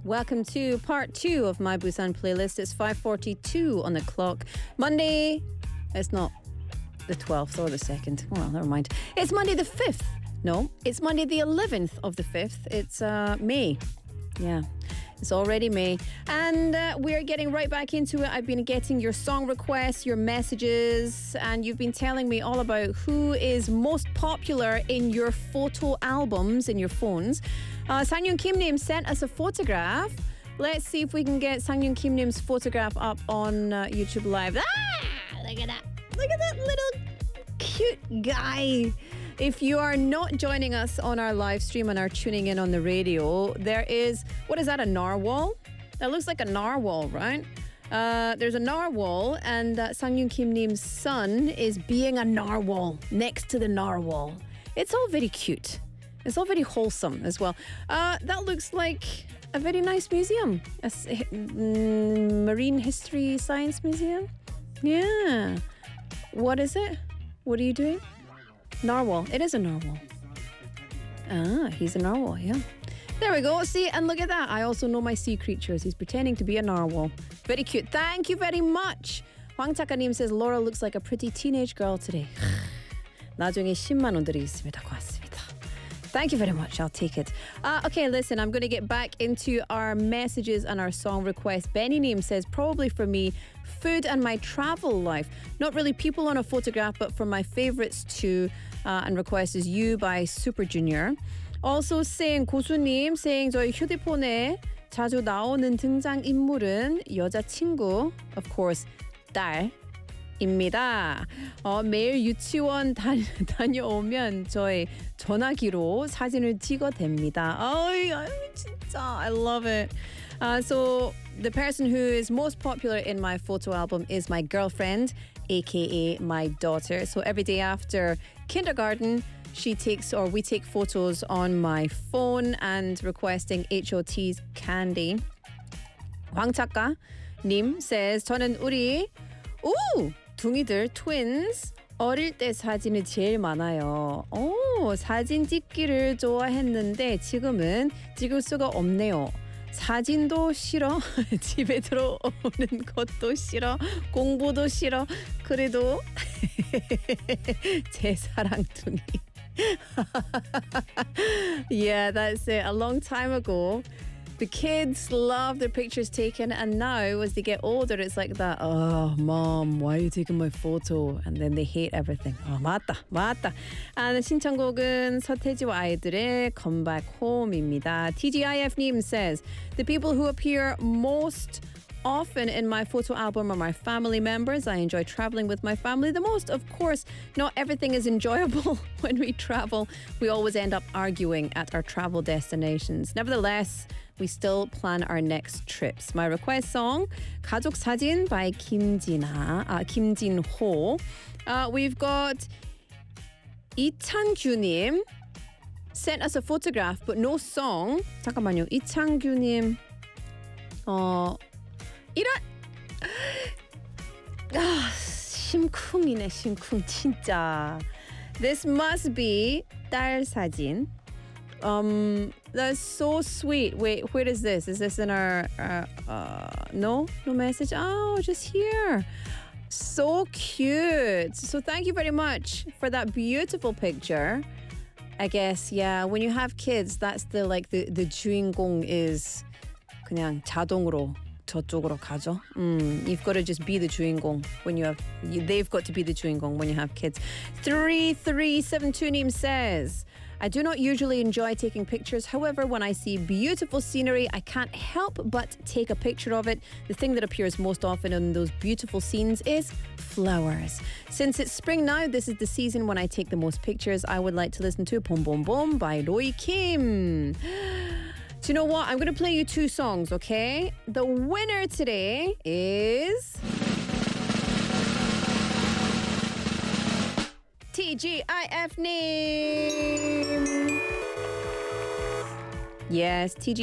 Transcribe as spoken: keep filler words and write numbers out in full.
Welcome to part two of my Busan playlist. It's five forty-two on the clock. Monday, it's not the twelfth or the second. Well, never mind. It's Monday the fifth. No, it's Monday the eleventh of the fifth. It's uh, May. Yeah, it's already May. And uh, we're getting right back into it. I've been getting your song requests, your messages, and you've been telling me all about who is most popular in your photo albums in your phones. Uh, Sang-Yoon Kim-nim sent us a photograph. Let's see if we can get Sang-Yoon Kim-nim's photograph up on uh, YouTube Live. Ah! Look at that. Look at that little cute guy. If you are not joining us on our live stream and are tuning in on the radio, there is, what is that, a narwhal? That looks like a narwhal, right? Uh, there's a narwhal, and uh, Sang-Yoon Kim-nim's son is being a narwhal next to the narwhal. It's all very cute. It's all very wholesome as well. Uh, that looks like a very nice museum. A s- mm, marine history science museum? Yeah. What is it? What are you doing? Narwhal. It is a narwhal. Ah, he's a narwhal, yeah. There we go. See, and look at that. I also know my sea creatures. He's pretending to be a narwhal. Very cute. Thank you very much. Hwang Chakanim says, Laura looks like a pretty teenage girl today. 나중에 십만 원 드리겠습니다. 고맙습니다. Thank you very much. I'll take it. Uh, okay, listen, I'm going to get back into our messages and our song requests. Benny Name says, probably for me, food and my travel life. Not really people on a photograph, but for my favorites too. Uh, and request is You by Super Junior. Also saying, 고수님 saying, 저희 휴대폰에 자주 나오는 등장 인물은 여자친구, of course, 딸. 입니다. 어, 매일 유치원 다, 다녀오면 저의 전화기로 사진을 찍어댑니다. 어이, 어이, 진짜, I love it. Uh, so the person who is most popular in my photo album is my girlfriend, aka my daughter. So every day after kindergarten, she takes or we take photos on my phone and requesting H O T's Candy. 황작가 님 says, 저는 우리 오! 둥이들 twins 어릴 때 사진이 제일 많아요. 오, 사진 찍기를 좋아했는데 지금은 찍을 수가 없네요. 사진도 싫어. 집에 들어오는 것도 싫어. 공부도 싫어. 그래도 제 사랑 둥이. Yeah, that's it. A long time ago, the kids love their pictures taken, and now as they get older, it's like that. Oh, mom, why are you taking my photo? And then they hate everything. Oh, 맞다, 맞다. And 신청곡은 서태지와 아이들의 Come Back Home입니다. T G I F-님 says, the people who appear most often in my photo album are my family members. I enjoy traveling with my family the most. Of course, not everything is enjoyable when we travel. We always end up arguing at our travel destinations. Nevertheless, we still plan our next trips. My request song, 가족 사진 by 김진아, uh, 김진호. Uh, we've got 이창규님 sent us a photograph but no song. 잠깐만요. 이창규님 어 이런 아, 심쿵이네 심쿵 진짜. This must be 딸 사진. Um, that's so sweet. Wait, where is this? Is this in our uh, uh no no message? Oh, just here. So cute. So thank you very much for that beautiful picture. I guess yeah. When you have kids, that's the like the the 주인공 is 그냥 자동으로 저쪽으로 가죠. Mm, you've got to just be the 주인공 when you have. You, they've got to be the 주인공 when you have kids. Three three seven two name says, I do not usually enjoy taking pictures. However, when I see beautiful scenery, I can't help but take a picture of it. The thing that appears most often in those beautiful scenes is flowers. Since it's spring now, this is the season when I take the most pictures. I would like to listen to Boom Boom Boom by Roy Kim. Do you know what? I'm going to play you two songs, okay? The winner today is T G I F name. Yes, T G